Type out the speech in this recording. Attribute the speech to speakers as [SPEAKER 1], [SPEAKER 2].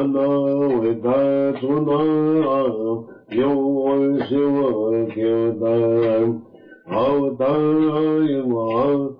[SPEAKER 1] 那为大主那有我是我给单好大有我